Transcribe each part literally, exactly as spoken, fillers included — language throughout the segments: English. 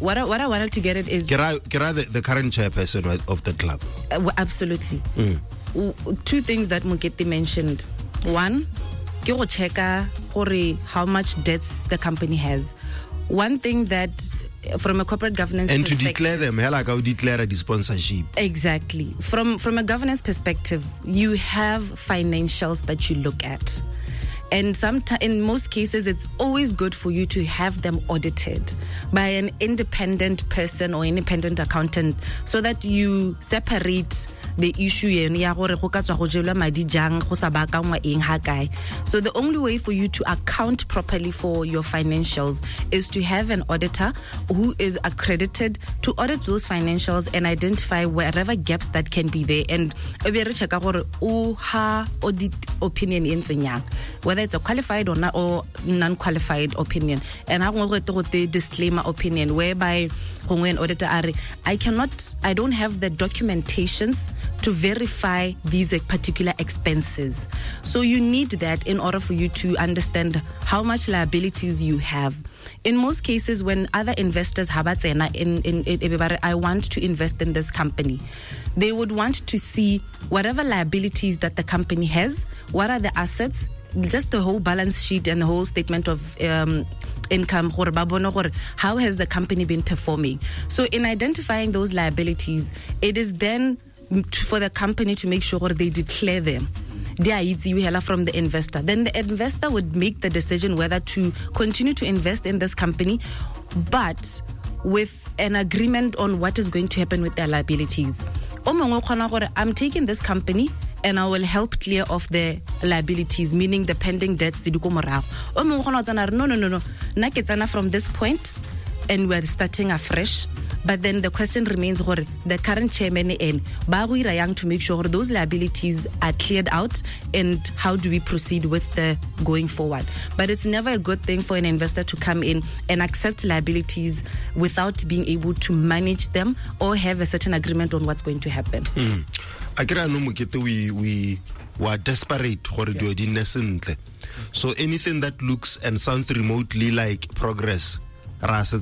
what I, what I wanted to get at is Kira, Kira the, the current chairperson of the club. Uh, well, absolutely. Mm. W- two things that Mokete mentioned. One, ke go checka gore how much debts the company has. One thing that from a corporate governance and to perspective, declare them, like how declare the sponsorship. Exactly. From from a governance perspective, you have financials that you look at. And sometimes, in most cases, it's always good for you to have them audited by an independent person or independent accountant, so that you separate the issue. So the only way for you to account properly for your financials is to have an auditor who is accredited to audit those financials and identify wherever gaps that can be there. And audit opinion in whether it's a qualified or not or non-qualified opinion. And I want to disclaimer opinion whereby when auditor are I cannot I don't have the documentations to verify these particular expenses. So you need that in order for you to understand how much liabilities you have. In most cases, when other investors have in, in, in, in I want to invest in this company, they would want to see whatever liabilities that the company has, what are the assets, just the whole balance sheet and the whole statement of um, income. How has the company been performing? So in identifying those liabilities, it is then for the company to make sure they declare them from the investor. Then the investor would make the decision whether to continue to invest in this company, but with an agreement on what is going to happen with their liabilities. I'm taking this company and I will help clear off the liabilities, meaning the pending debts. No, no, no, no. From this point, and we're starting afresh. But then the question remains, the current chairman in Baguira Young to make sure those liabilities are cleared out, and how do we proceed with the going forward. But it's never a good thing for an investor to come in and accept liabilities without being able to manage them or have a certain agreement on what's going to happen. Mm. Akira no mukete we we were desperate for the innocent. So anything that looks and sounds remotely like progress, yes.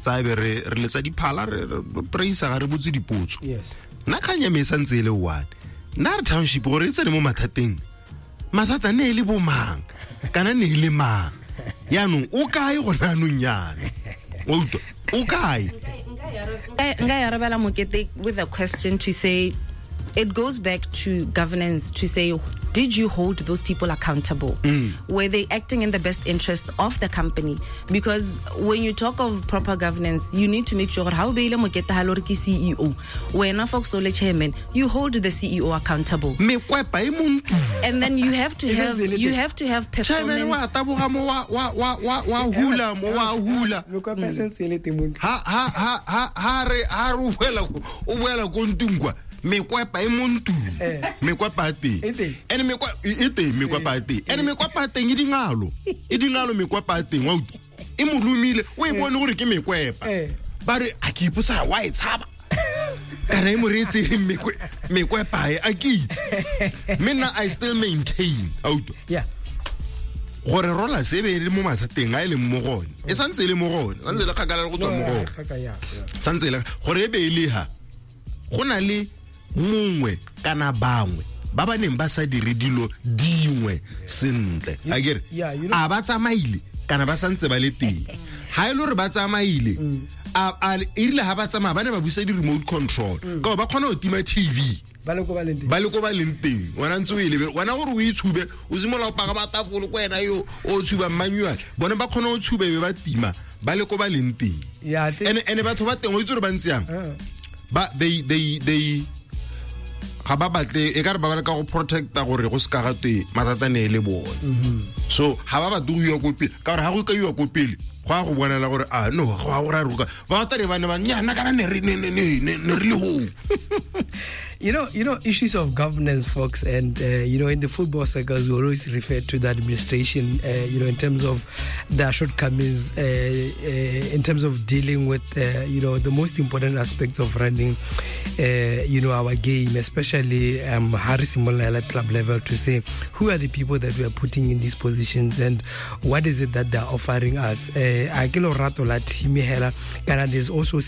Na kanya me santsele one. Na re township gore itse le mo mathateng. Mathata ne le bo mang. Kana ne le mang. Ya no o kae gona no nyane. O o kae. Nga yarabela mokete with a question to say, it goes back to governance to say, did you hold those people accountable? Mm. Were they acting in the best interest of the company? Because when you talk of proper governance, you need to make sure how beile mo get haloriki C E O. When a fox ole chairman, you hold the C E O accountable. And then you have to have you have to have performance. Ha ha ha ha ha re ha ru wela o wela kontungwa. Me kwa pa emuntu me kwa pati ene me kwa ite me kwa pati ene me kwa pati ngidingalo idingalo me kwa pati wa e mulumile o e bone gore ke me kwepa ba re a ke ipusa wa e tshaba kana e mo retsi me kwa me kwepa e a kitse mina I still maintain out yeah gore rola sebe le mo mathateng a ile mo gone e santse le mo gone santse le khakala go tswa mo gone santse le gore e be ile ha gona le mongwe kana bangwe ba ba neng ba sa dire dilo dingwe sentle a kere a ba tsamaile kana ba santse ba le teng ha ile re ba tsamaile a a ile ha ba tsamaya ba ne ba busa di remote control ka ba khona o tima T V ba le go ba leng ba le go ba leng teng wana ntse o ile wana gore o itshube o simola o paga ba tafolo ko ena yo o tshuba manual bona ba khona o tshube be ba tima ba le go ba leng teng ya ene ene batho ba teng o itse re ba ntsiang ba they they they ga ba batle e ka re ba ba ka go protecta gore go se ka gatwe matatane le bone so ha ba ba duyo go pele ka gore ha go ka yo go pele go a go bonela gore a no go a go ra ruka ba tare ba ne ba nyana kana ne re ne ne ne re le ho. You know, you know, issues of governance, folks, and, uh, you know, in the football circles, we always refer to the administration, uh, you know, in terms of their shortcomings, uh, uh, in terms of dealing with, uh, you know, the most important aspects of running, uh, you know, our game, especially um, Harris Mola at club level, to say who are the people that we are putting in these positions and what is it that they're offering us. Uh, there's also